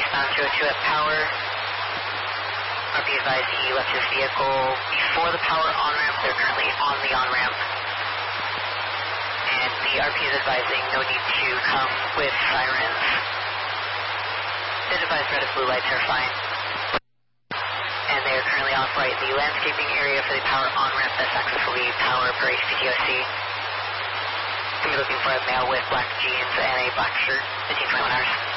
westbound 202 at power. RP advised he left his vehicle before the power on-ramp. They're currently on the on-ramp. And the RP is advising no need to come with sirens. They advise red and blue lights are fine. And they are currently off right in the landscaping area for the power on-ramp that successfully power per HPTOC. Going to be looking for a male with black jeans and a black shirt, 15.1 hours.